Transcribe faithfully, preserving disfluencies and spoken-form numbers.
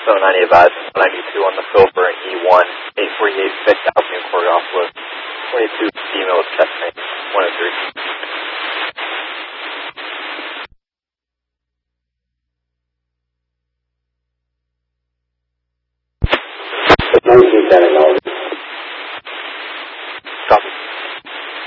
oh ninety advised, one ninety-two on the filter, and E one, eight forty-eight, fixed Alpine choreograph with twenty-two female checkmate, one oh three. nineteen ten acknowledged.